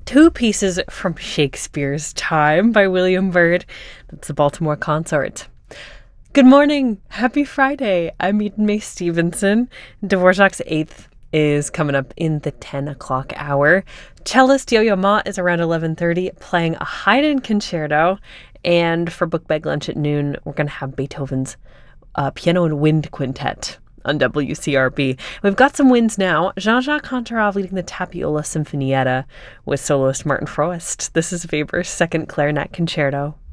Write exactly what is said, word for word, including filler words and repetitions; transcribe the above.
two pieces from Shakespeare's Time by William Byrd. That's the Baltimore Consort. Good morning. Happy Friday. I'm Eden May Stevenson. Dvorak's Eighth is coming up in the ten o'clock hour. Cellist Yo-Yo Ma is around eleven thirty playing a Haydn concerto. And for Book Bag Lunch at noon, we're going to have Beethoven's uh, Piano and Wind Quintet on W C R B. We've got some wins now. Jean-Jacques Kantorov leading the Tapiola Sinfonietta with soloist Martin Froest. This is Weber's Second Clarinet Concerto.